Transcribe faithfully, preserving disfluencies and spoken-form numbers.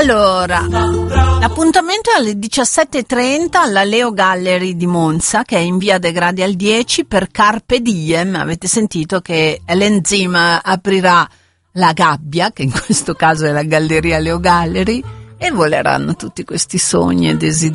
Allora, l'appuntamento è alle diciassette e trenta alla Leo Gallery di Monza, che è in via De Gradi al dieci, per Carpe Diem. Avete sentito che l'Enzima aprirà la gabbia, che in questo caso è la Galleria Leo Gallery, e voleranno tutti questi sogni e desideri.